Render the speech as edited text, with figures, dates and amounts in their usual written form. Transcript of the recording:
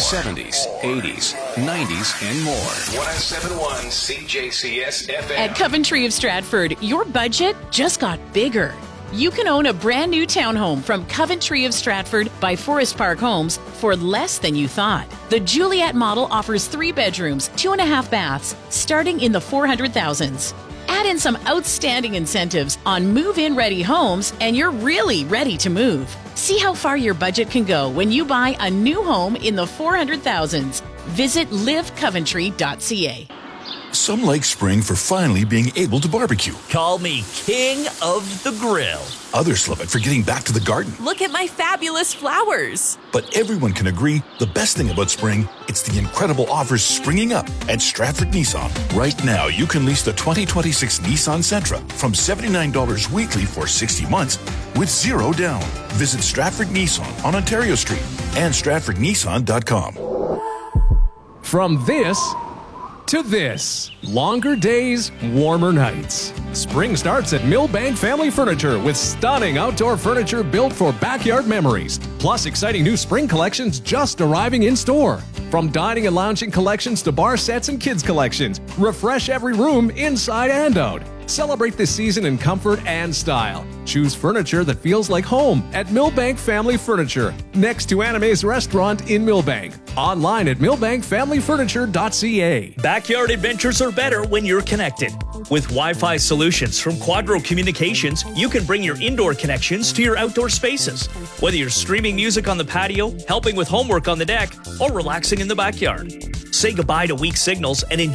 70s, 80s, 90s, and more. 107.1 CJCS FM. At Coventry of Stratford, your budget just got bigger. You can own a brand new townhome from Coventry of Stratford by Forest Park Homes for less than you thought. The Juliet model offers 3 bedrooms, 2.5 baths, starting in the 400,000s. Add in some outstanding incentives on move-in ready homes and you're really ready to move. See how far your budget can go when you buy a new home in the 400,000s. Visit livecoventry.ca. Some like spring for finally being able to barbecue. Call me king of the grill. Others love it for getting back to the garden. Look at my fabulous flowers. But everyone can agree the best thing about spring, it's the incredible offers springing up at Stratford Nissan. Right now, you can lease the 2026 Nissan Sentra from $79 weekly for 60 months with 0 down. Visit Stratford Nissan on Ontario Street and stratfordnissan.com. From this to this. Longer days, warmer nights. Spring starts at Millbank Family Furniture with stunning outdoor furniture built for backyard memories. Plus exciting new spring collections just arriving in store. From dining and lounging collections to bar sets and kids collections, refresh every room inside and out. Celebrate this season in comfort and style. Choose furniture that feels like home at Millbank Family Furniture, next to Anime's restaurant in Millbank. Online at millbankfamilyfurniture.ca. Backyard adventures are better when you're connected. With Wi-Fi solutions from Quadro Communications, you can bring your indoor connections to your outdoor spaces. Whether you're streaming music on the patio, helping with homework on the deck, or relaxing in the backyard. Say goodbye to weak signals and enjoy